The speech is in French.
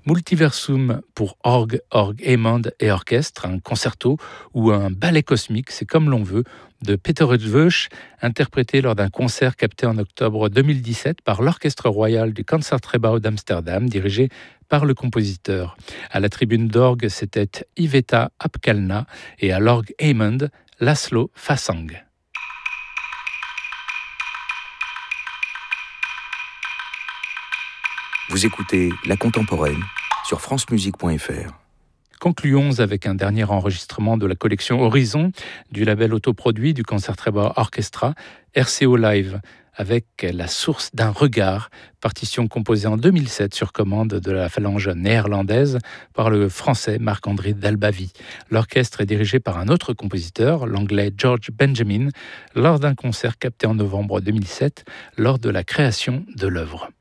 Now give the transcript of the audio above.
Multiversum pour orgue, Hammond et orchestre, un concerto ou un ballet cosmique, c'est comme l'on veut, de Peter Rutweusch, interprété lors d'un concert capté en octobre 2017 par l'Orchestre royal du Concertgebouw d'Amsterdam, dirigé par le compositeur. À la tribune d'orgue, c'était Iveta Apkalna et à l'orgue Hammond, Laszlo Fassang. Vous écoutez La Contemporaine sur francemusique.fr. Concluons avec un dernier enregistrement de la collection Horizon du label autoproduit du Concertgebouw Orchestra, RCO Live, avec La source d'un regard, partition composée en 2007 sur commande de la phalange néerlandaise par le français Marc-André Dalbavie. L'orchestre est dirigé par un autre compositeur, l'anglais George Benjamin, lors d'un concert capté en novembre 2007 lors de la création de l'œuvre.